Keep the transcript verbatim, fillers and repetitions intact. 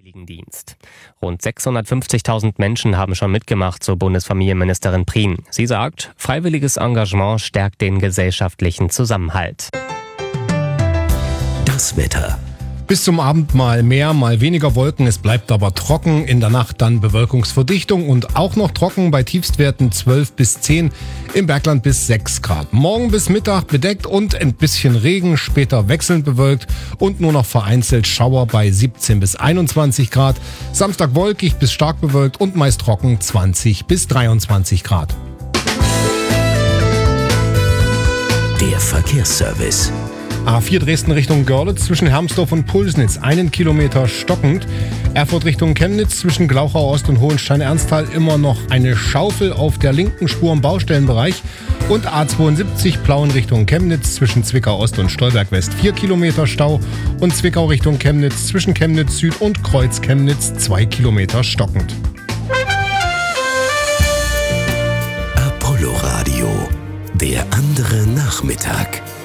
Freiwilligendienst. Rund sechshundertfünfzigtausend Menschen haben schon mitgemacht, so Bundesfamilienministerin Prien. Sie sagt, freiwilliges Engagement stärkt den gesellschaftlichen Zusammenhalt. Das Wetter. Bis zum Abend mal mehr, mal weniger Wolken, es bleibt aber trocken. In der Nacht dann Bewölkungsverdichtung und auch noch trocken bei Tiefstwerten zwölf bis zehn, im Bergland bis sechs Grad. Morgen bis Mittag bedeckt und ein bisschen Regen, später wechselnd bewölkt und nur noch vereinzelt Schauer bei siebzehn bis einundzwanzig Grad. Samstag wolkig bis stark bewölkt und meist trocken zwanzig bis dreiundzwanzig Grad. Der Verkehrsservice. A vier Dresden Richtung Görlitz zwischen Hermsdorf und Pulsnitz, einen Kilometer stockend. Erfurt Richtung Chemnitz zwischen Glauchau Ost und Hohenstein-Ernsthal immer noch eine Schaufel auf der linken Spur im Baustellenbereich. Und A zweiundsiebzig Plauen Richtung Chemnitz zwischen Zwickau Ost und Stolberg West vier Kilometer Stau. Und Zwickau Richtung Chemnitz zwischen Chemnitz Süd und Kreuz Chemnitz zwei Kilometer stockend. Apollo Radio, der andere Nachmittag.